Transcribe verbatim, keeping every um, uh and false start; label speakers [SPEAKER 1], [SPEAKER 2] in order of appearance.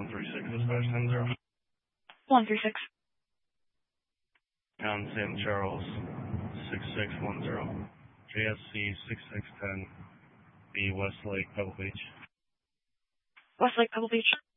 [SPEAKER 1] one three six, dispatch ten zero.
[SPEAKER 2] one three six.
[SPEAKER 1] Town Saint Charles, six six one zero. J S C six six one zero. The Westlake, Pebble Beach.
[SPEAKER 2] Westlake, Pebble Beach.